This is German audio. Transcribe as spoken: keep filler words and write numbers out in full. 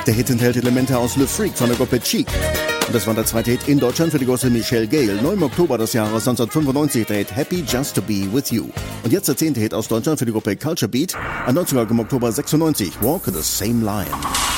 Der Hit enthält Elemente aus Le Freak von der Gruppe Cheek. Und das war der zweite Hit in Deutschland für die große Michelle Gale. Neu im Oktober des Jahres neunzehnhundertfünfundneunzig der Hit Happy Just to Be With You. Und jetzt der zehnte Hit aus Deutschland für die Gruppe Culture Beat. Ein Neuzugang im Oktober sechsundneunzig, Walk the Same Line.